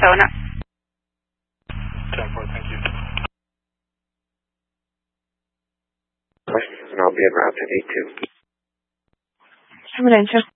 Daytona. 10-4, thank you. Questions, and I'll be en route to 82. Emerência.